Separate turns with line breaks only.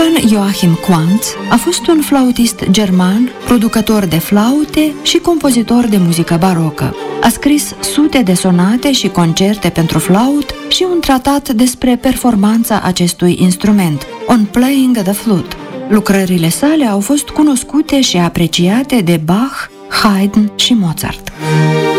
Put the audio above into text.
Johann Joachim Quantz a fost un flautist german, producător de flaute și compozitor de muzică barocă. A scris sute de sonate și concerte pentru flaut și un tratat despre performanța acestui instrument, On Playing the Flute. Lucrările sale au fost cunoscute și apreciate de Bach, Haydn și Mozart.